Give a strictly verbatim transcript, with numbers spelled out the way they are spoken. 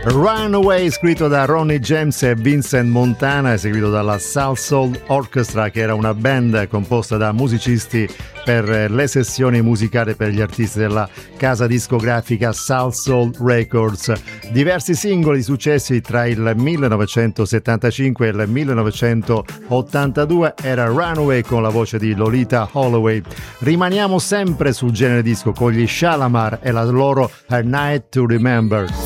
Runaway, scritto da Ronnie James e Vincent Montana, eseguito dalla Soul Soul Orchestra, che era una band composta da musicisti per le sessioni musicali per gli artisti della casa discografica Soul Soul Records. Diversi singoli successi tra il millenovecentosettantacinque e il millenovecentottantadue, era Runaway con la voce di Lolita Holloway. Rimaniamo sempre sul genere disco con gli Shalamar e la loro A Night to Remember.